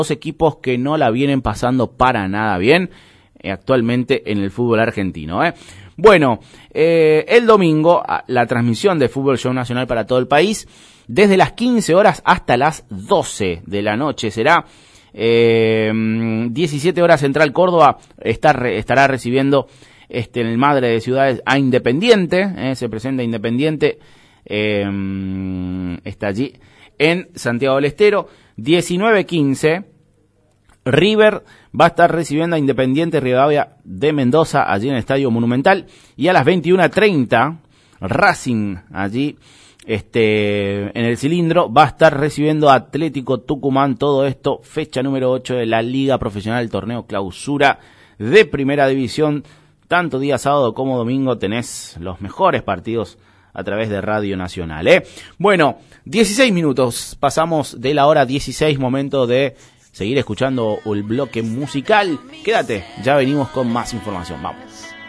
dos equipos que no la vienen pasando para nada bien actualmente en el fútbol argentino. Bueno, el domingo la transmisión de Fútbol Show Nacional para todo el país, desde las 15 horas hasta las 12 de la noche será. 17 horas Central Córdoba estará recibiendo en el Madre de Ciudades a Independiente, se presenta Independiente, está allí en Santiago del Estero. 19:15 River va a estar recibiendo a Independiente Rivadavia de Mendoza allí en el Estadio Monumental, y a las 21:30 Racing allí en el Cilindro va a estar recibiendo a Atlético Tucumán. Todo esto fecha número 8 de la Liga Profesional, torneo clausura de Primera División. Tanto día sábado como domingo tenés los mejores partidos a través de Radio Nacional. Bueno, 16 minutos, pasamos de la hora 16, momento de seguir escuchando el bloque musical. Quédate, ya venimos con más información, vamos.